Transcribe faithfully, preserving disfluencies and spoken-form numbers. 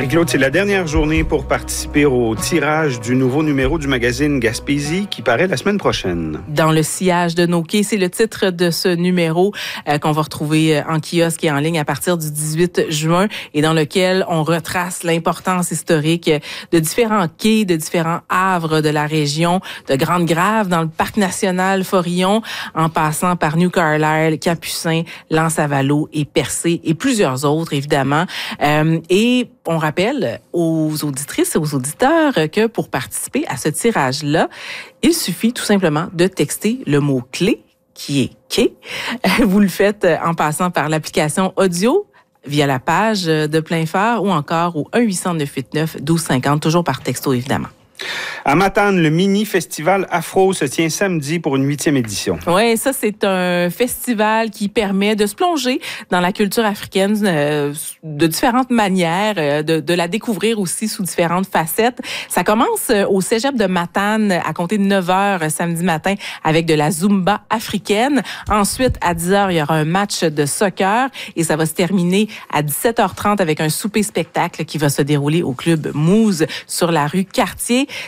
Marie-Claude, c'est la dernière journée pour participer au tirage du nouveau numéro du magazine Gaspésie qui paraît la semaine prochaine. Dans le sillage de nos quais, c'est le titre de ce numéro euh, qu'on va retrouver en kiosque et en ligne à partir du dix-huit juin et dans lequel on retrace l'importance historique de différents quais, de différents havres de la région, de Grande-Grave dans le parc national Forillon, en passant par New Carlisle, Capucin, L'Anse-à-Valleau et Percé et plusieurs autres, évidemment. Euh, et on rappelle aux auditrices et aux auditeurs que pour participer à ce tirage-là, il suffit tout simplement de texter le mot-clé qui est « quai ». Vous le faites en passant par l'application audio via la page de Plein Phare ou encore au un huit cent neuf huit neuf douze cinquante, toujours par texto évidemment. À Matane, le mini-festival Afro se tient samedi pour une huitième édition. Oui, ça, c'est un festival qui permet de se plonger dans la culture africaine euh, de différentes manières, euh, de, de la découvrir aussi sous différentes facettes. Ça commence euh, au cégep de Matane à compter de neuf heures euh, samedi matin avec de la Zumba africaine. Ensuite, à dix heures, il y aura un match de soccer et ça va se terminer à dix-sept heures trente avec un souper-spectacle qui va se dérouler au club Mouze sur la rue Cartier.